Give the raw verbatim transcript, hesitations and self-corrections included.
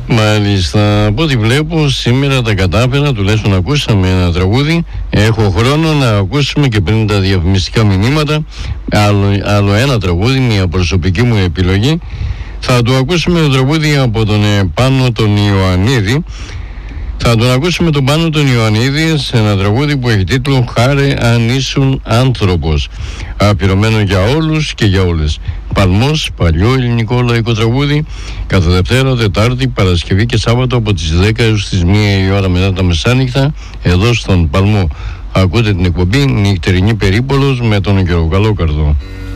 Μάλιστα, από ό,τι βλέπω σήμερα τα κατάφερα, τουλάχιστον ακούσαμε ένα τραγούδι. Έχω χρόνο να ακούσουμε και πριν τα διαφημιστικά μηνύματα άλλο, άλλο ένα τραγούδι, μια προσωπική μου επιλογή. Θα το ακούσουμε το τραγούδι από τον Πάνο τον Ιωαννίδη. Θα τον ακούσουμε τον Πάνο τον Ιωαννίδη σε ένα τραγούδι που έχει τίτλο «Χάρε αν ήσουν άνθρωπος», αφιερωμένο για όλους και για όλες. Παλμός, παλιό ελληνικό λαϊκό τραγούδι, κάθε Δευτέρα, Τετάρτη, Παρασκευή και Σάββατο από τις δέκα έως τις μία η ώρα μετά τα μεσάνυχτα, εδώ στον Παλμό. Ακούτε την εκπομπή Νυχτερινή Περίπολος με τον Γιώργο Καλόκαρδο.